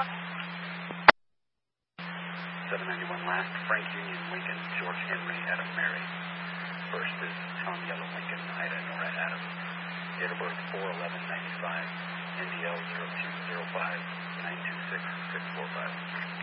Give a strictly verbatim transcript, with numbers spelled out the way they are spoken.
seven ninety-one last, Frank Union, Lincoln, George Henry, Adam Mary. First is Tom Yellow, Lincoln, Ida Nora Adams. Date of birth four eleven ninety-five, N D L zero two zero five nine two six six four five.